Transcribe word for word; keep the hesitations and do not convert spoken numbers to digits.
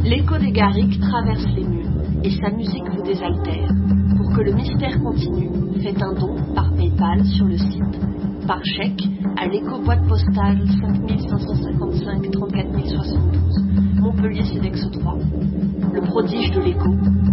L'écho des Garrigues traverse les murs et sa musique vous désaltère. Pour que le mystère continue, faites un don par PayPal sur le site, par chèque à l'écho boîte postale cinq cinq cinq cinq trente-quatre mille soixante-douze, Montpellier Cedex trois. Le prodige de l'écho,